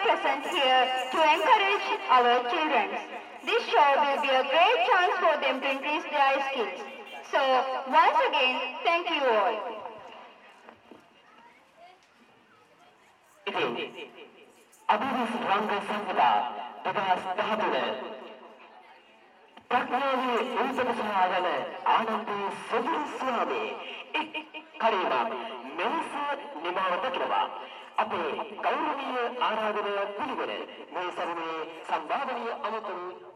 present here to encourage our children. This show will be a great chance for them to increase their skills. So, once again, thank you all. ඉතින් අභිවිස් රංග සංගතා 2013 ප්‍රඥාවේ උන්සක සමාගම ආනන්දේ සුදුසුමේ කරීමක් මෙලෙස නිමාව දක්වනවා. අපේ ගෞරවනීය ආරාධනය පිළිගෙන මේ සමයේ සම්බාධනීය අමතරු